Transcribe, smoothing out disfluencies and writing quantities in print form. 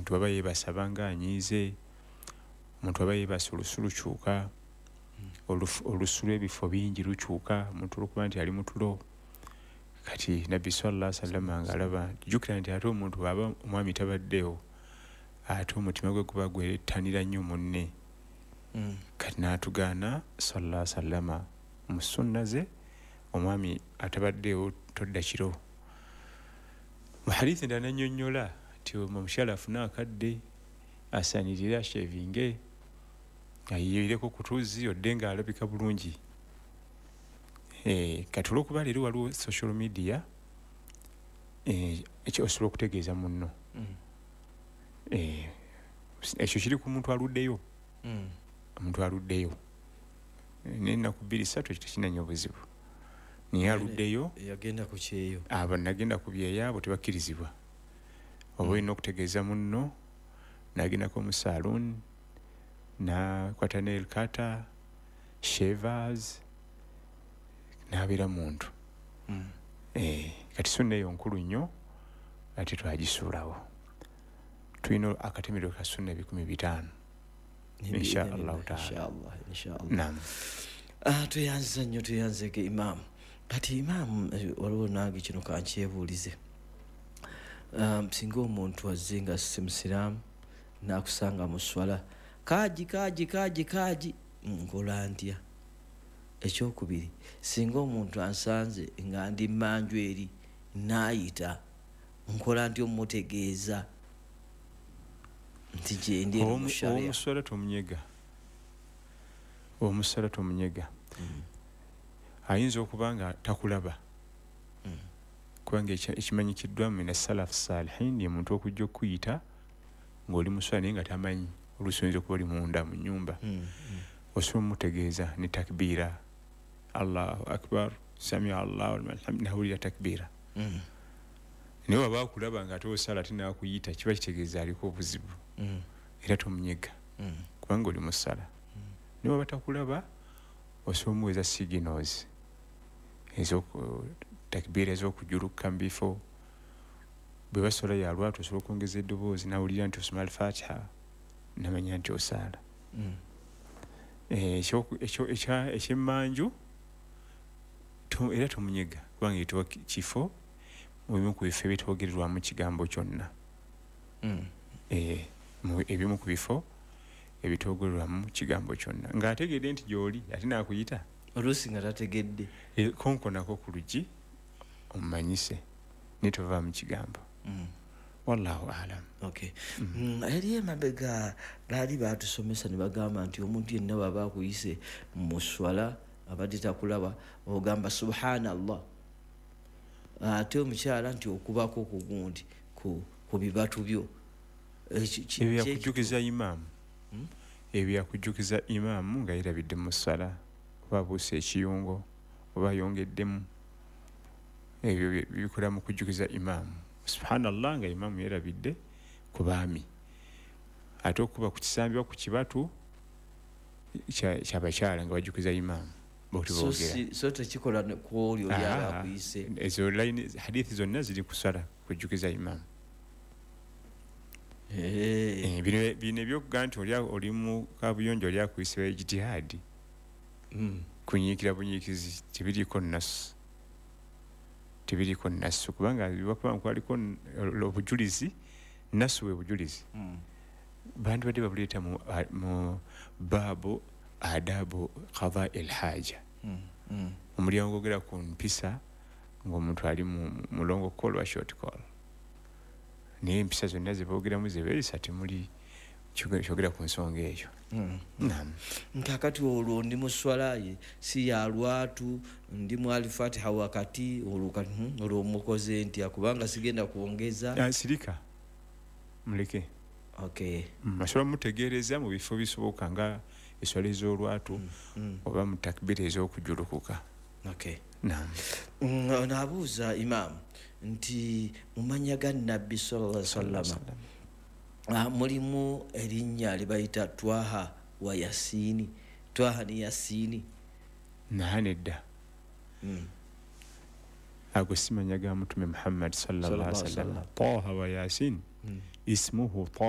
omuntu aba yeebasa nga anyiize, omuntu aba yeebasa olusu lukyuka, olusu lw'ebifo bingi lukyuka, omuntu olwokuba nti ali mu tulo. Kati Nabbi sallallahu alaihi wasallam ng'alaba jjukira nti ate omuntu bw'aba omwami tabaddewo ate omutima gwe guba gwerettanira nnyo munne. Kati n'atugaana sallallahu alaihi wasallam mu sunna ze omwami atabaddewo todda kiro. Mu hadithi endala n'annyonnyola nti omukyala afune akadde asaanirire ashevinge ayiyeereko ku tuzzi odde ng'alabika bulungi. Kati olw'okuba leero waliwo social media ekyo osobola okutegeeza munno. Ekyo kiri ku muntu aluddeyo. Omuntu aluddeyo n'ennaku 2-3 ekyo tekinanya obuzibu. Naye aluddeyo yagenda ku kyeyo. Abo nagenda ku byeyaabo tebakkirizibwa. Oba olina okutegeeza munno n'agendako mu saloon n'akwata nail cutter, shavers n'abeera muntu. Kati sunna eyo nkulu nnyo ate twagisuulawo. Tulina akatemerero ka sunna 500 inshallah ta'ala. Naam. Tuyanza nnyo tuyanzeke Imam. Kati Imam waliwo nange kino kankyebuulize. Singa omuntu azze nga si musiraamu n'akusanga mu swala kaji nkola ntya? Ekyokubiri, singa omuntu ansanze nga ndi mmanju eri n'ayita nkola ntya omutegeeza nti gye ndi mu sharia? Omusala tomunyega. Ayinza okuba nga takulaba. Kubanga ekimanyikiddwa mina salaf salihin ye muntu okujja okuyita ng'oli muswala naye nga tamanyi, olusinza okuba oli munda mu nnyumba. Osobola omutegeeza ne takbiira, Allahu akbar, samia Allahu liman hamidah, nawulira takbiira. Naye waba akulaba nga ate osala ate n'akuyita kiba kitegeeza aliko obuzibu. Era tomunyega kubanga oli mu ssala. Naye waba takulaba osobola omuweeza signals takbiira ez'okujuluka mu bifo. Bwe basola ya lwatu osobola okwongeza eddoboozi n'awulira nti osoma al-Fatiha namanya nti osaala. Ekyemmanju era tomunyega kubanga yitibwa kifo mu bimu ku bifo ebitwogererwamu kigambo kyonna. Ebimu ku bifo ebitwogererwamu kigambo kyonna ng'ategedde nti gy'oli ate n'akuyita oluusi nga tategedde konkonako ku luggi omumanyise naye tova mu kigambo. Wallahu alam. Eri emabega baali baatusomesa ne bagamba nti omuntu yenna bw'aba akuyise mu swala abadde takulaba ogamba subhanallah, ate omukyala nti okubako ku gundi ku bibatu byo. Ebyo yakujjukiza imaamu. Ebyo yakujjukiza imaamu nga yerabidde mu ssala oba abuuse ekiyungo oba ayongeddemu. Ebyo bikola mu kujjukiza imaamu. Subhanallah nga imaamu yerabidde ku baami. Ate okuba ku kisambibwa ku kibatu ky'abakyala nga bajjukiza imaamu. So tekikola ku oli yaba akuyise. Ezo line hadithi zonna ziri ku ssala kujjukiza imaamu. Bino ebyokuga nti oli mu kabuyonjo oli akuyise ijtihaadi. Kunyiikira bunyiikizi tebiriko nnasu. Tebiriko nnasu kubanga bibakuba kwaliko obujulizi, nnasu bwe bujulizi. Bantu badde babuleeta mu baabu adabu qada el-haja. Omulyango ogera ku mpisa ng'omuntu ali mu long call wa short call. Naye empisa zonna ze boogeramu zebeerisa temuli kyogera ku nsonga eyo. Kakati olwo ndi mu swala ye si ya lwatu ndi mu al-Fatiha wakati olwo mukoze ntya kubanga sigenda kuongeza sirika muleke. Masobola mutegeereza mu bifo bisoboka nga eswala ez'olwatu oba mu takbira ez'okujulukuka. Naabuuza Imam nti mumanya ga Nabbi sallallahu alaihi wasallam mulimu erinnya libayita Twaha wa Yasini. Twaha ni Yasini nedda. Ago simanya ga Mutume Muhammad sallallahu alaihi wasallam. Twaha wa Yasin ismuhu